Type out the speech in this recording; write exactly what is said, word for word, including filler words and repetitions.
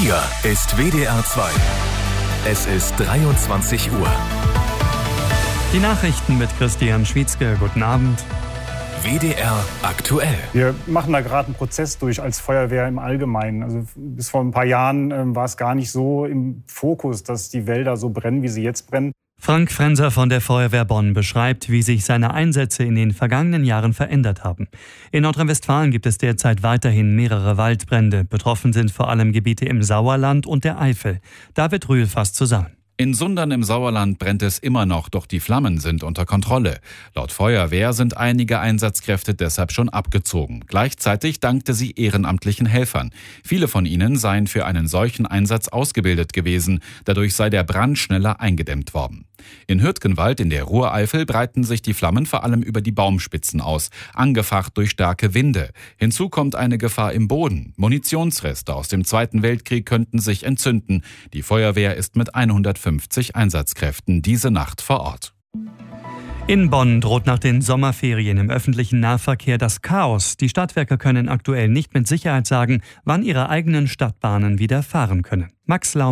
Hier ist W D R zwei. Es ist dreiundzwanzig Uhr. Die Nachrichten mit Christian Schwietzke. Guten Abend. W D R aktuell. Wir machen da gerade einen Prozess durch als Feuerwehr im Allgemeinen. Also bis vor ein paar Jahren äh, war es gar nicht so im Fokus, dass die Wälder so brennen, wie sie jetzt brennen. Frank Frenser von der Feuerwehr Bonn beschreibt, wie sich seine Einsätze in den vergangenen Jahren verändert haben. In Nordrhein-Westfalen gibt es derzeit weiterhin mehrere Waldbrände. Betroffen sind vor allem Gebiete im Sauerland und der Eifel. David Rühl fasst zusammen. In Sundern im Sauerland brennt es immer noch, doch die Flammen sind unter Kontrolle. Laut Feuerwehr sind einige Einsatzkräfte deshalb schon abgezogen. Gleichzeitig dankte sie ehrenamtlichen Helfern. Viele von ihnen seien für einen solchen Einsatz ausgebildet gewesen. Dadurch sei der Brand schneller eingedämmt worden. In Hürtgenwald in der Ruhreifel breiten sich die Flammen vor allem über die Baumspitzen aus, angefacht durch starke Winde. Hinzu kommt eine Gefahr im Boden. Munitionsreste aus dem Zweiten Weltkrieg könnten sich entzünden. Die Feuerwehr ist mit hundertfünfzig Einsatzkräften diese Nacht vor Ort. In Bonn droht nach den Sommerferien im öffentlichen Nahverkehr das Chaos. Die Stadtwerke können aktuell nicht mit Sicherheit sagen, wann ihre eigenen Stadtbahnen wieder fahren können. Max Laum